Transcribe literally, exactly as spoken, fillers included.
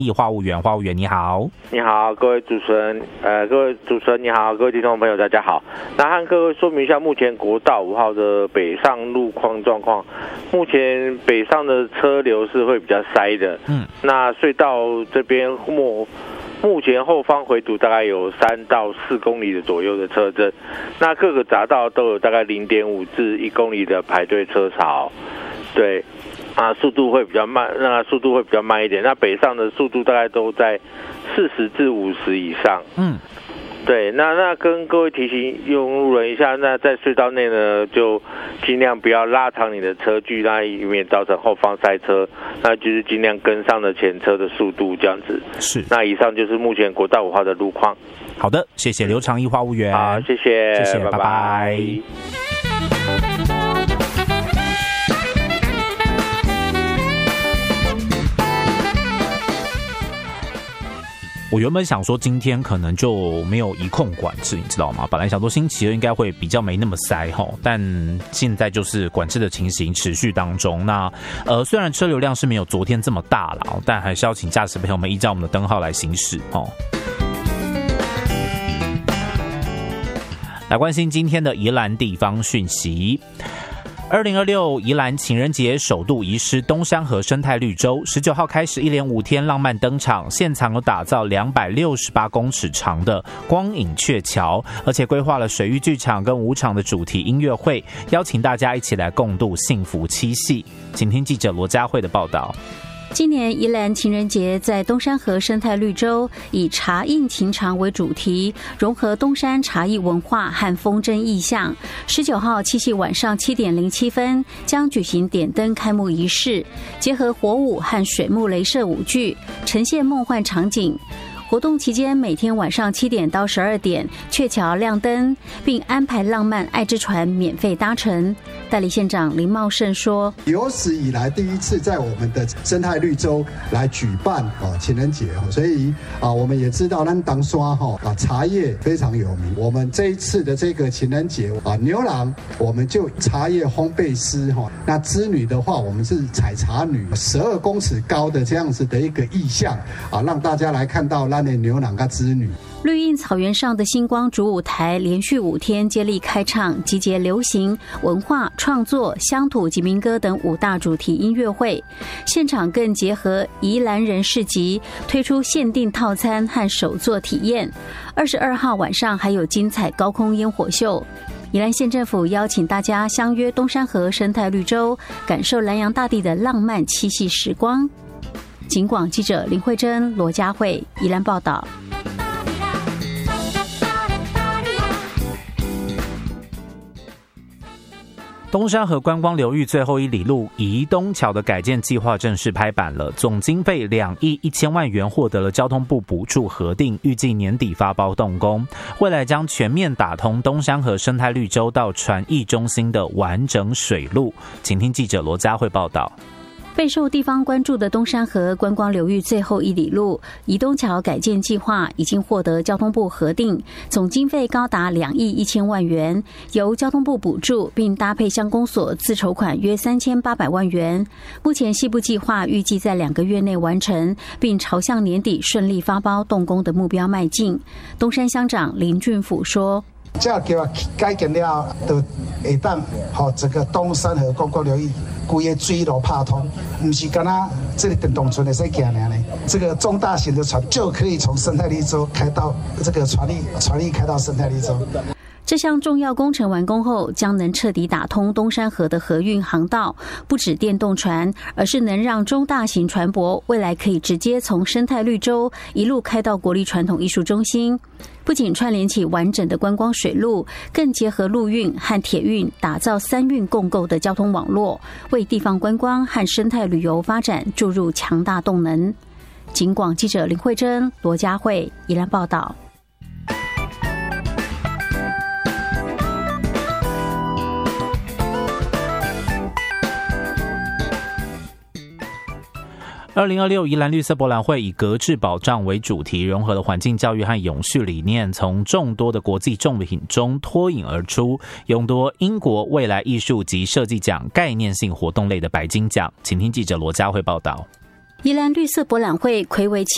花务员，花务员你好。 你好，各位主持人，呃，各位主持人你好，各位听众朋友大家好。那和各位说明一下，目前国道五号的北上路况状况。目前北上的车流是会比较塞的，嗯，那隧道这边目目前后方回堵大概有三到四公里的左右的车阵，那各个匝道都有大概零点五至一公里的排队车潮，对。啊，速度会比较慢，那速度会比较慢一点。那北上的速度大概都在四十至五十以上。嗯，对。那那跟各位提醒用路人一下，那在隧道内呢，就尽量不要拉长你的车距，那以免造成后方塞车。那就是尽量跟上了前车的速度，这样子。 是。 那以上就是目前国道五号的路况。 好的，谢谢刘长义花务员。 好，谢谢， 谢谢，拜拜。拜拜。我原本想说今天可能就没有移控管制，你知道吗？本来想说星期二应该会比较没那么塞齁，但现在就是管制的情形持续当中。那呃，虽然车流量是没有昨天这么大啦，但还是要请驾驶朋友们依照我们的灯号来行驶齁。来关心今天的宜兰地方讯息。二零二六宜兰情人节首度移师东山河生态绿洲，十九号开始一连五天浪漫登场，现场有打造两百六十八公尺长的光影鹊桥，而且规划了水域剧场跟五场的主题音乐会，邀请大家一起来共度幸福七夕。请听记者罗佳慧的报道。 今年宜兰情人节在东山河生态绿洲以茶印情长为主题，融合东山茶艺文化和风筝意象。十九号七夕晚上七点零七分将举行点灯开幕仪式，结合火舞和水幕雷射舞剧，呈现梦幻场景。活动期间，每天晚上七点到十二点，鹊桥亮灯，并安排浪漫爱之船免费搭乘。代理县长林茂盛说：“ 有史以来第一次在我们的生态绿洲来举办啊情人节，所以啊我们也知道，咱当刷哈啊茶叶非常有名。我们这一次的这个情人节啊牛郎，我们就茶叶烘焙师哈，那织女的话，我们是采茶女，十二公尺高的这样子的一个意象啊，让大家来看到咱的牛郎跟织女。” 绿荫草原上的星光主舞台连续五天接力开唱，集结流行、文化、创作、乡土及民歌等五大主题音乐会。现场更结合宜兰人市集，推出限定套餐和手作体验。二十二号晚上还有精彩高空烟火秀。宜兰县政府邀请大家相约东山河生态绿洲，感受南洋大地的浪漫七夕时光。警广记者林慧珍、罗佳慧宜兰报道。 东山河观光流域最后一里路宜东桥的改建计划正式拍板了，总经费两亿一千万元获得了交通部补助核定，预计年底发包动工。未来将全面打通东山河生态绿洲到传艺中心的完整水路。请听记者罗佳慧报道。 备受地方关注的东山河观光流域最后一里路宜东桥改建计划已经获得交通部核定，总经费高达两亿一千万元，由交通部补助，并搭配乡公所自筹款约三千八百万元。目前西部计划预计在两个月内完成，并朝向年底顺利发包动工的目标迈进。东山乡长林俊甫说：“ 这计划改建了，就会当和这个东山河观光流域规个水路拍通，不是干那这个电动船的在行而已。这个中大型的船就可以从生态绿洲开到这个船力，船力开到生态绿洲。” 这项重要工程完工后，将能彻底打通东山河的河运航道，不止电动船，而是能让中大型船舶未来可以直接从生态绿洲一路开到国立传统艺术中心。不仅串联起完整的观光水路，更结合陆运和铁运，打造三运共构的交通网络，为地方观光和生态旅游发展注入强大动能。警广记者林慧珍、罗佳慧宜兰报道。 二零二六宜兰绿色博览会以革质保障为主题，融合了环境教育和永续理念，从众多的国际重品中脱颖而出，勇夺英国未来艺术及设计奖概念性活动类的白金奖。请听记者罗佳慧报道。 宜兰绿色博览会睽违